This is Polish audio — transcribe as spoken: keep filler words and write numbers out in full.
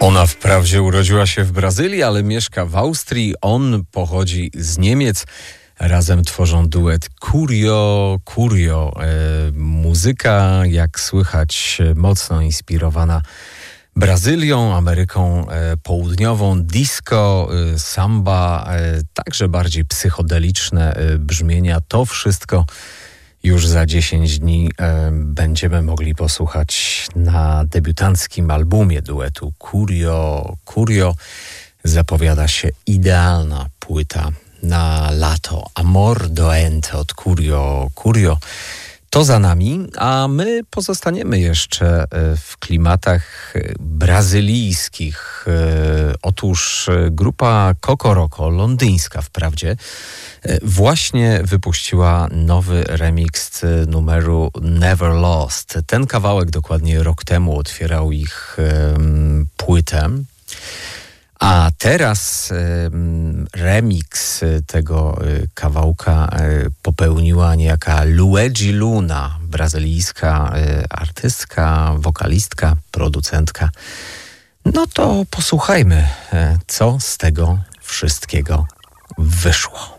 Ona wprawdzie urodziła się w Brazylii, ale mieszka w Austrii. On pochodzi z Niemiec. Razem tworzą duet Curio Curio. E, muzyka, jak słychać, mocno inspirowana Brazylią, Ameryką e, Południową, disco, e, samba, e, także bardziej psychodeliczne e, brzmienia. To wszystko już za dziesięć dni e, będziemy mogli posłuchać na debiutanckim albumie duetu Curio Curio. Zapowiada się idealna płyta na lato. Amor Doente od Curio Curio. To za nami, a my pozostaniemy jeszcze w klimatach brazylijskich. Otóż grupa Kokoroko, londyńska wprawdzie, właśnie wypuściła nowy remix numeru Never Lost. Ten kawałek dokładnie rok temu otwierał ich płytę. A teraz y, remix tego y, kawałka y, popełniła niejaka Luigi Luna, brazylijska y, artystka, wokalistka, producentka. No to posłuchajmy, y, co z tego wszystkiego wyszło.